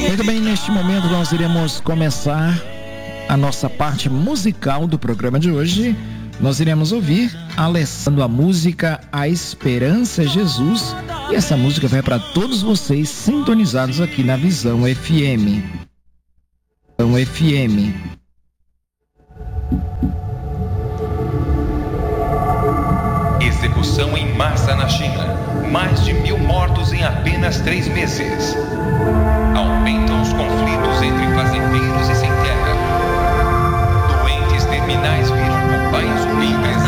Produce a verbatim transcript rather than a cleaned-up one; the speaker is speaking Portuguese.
Muito bem, neste momento nós iremos começar a nossa parte musical do programa de hoje. Nós iremos ouvir Alessandro a música A Esperança é Jesus. E essa música vai para todos vocês sintonizados aqui na Visão F M. Visão F M. Execução em massa na China. Mais de mil mortos em apenas três meses. Aumentam os conflitos entre fazendeiros e sem terra. Doentes terminais viram combaios zumbi.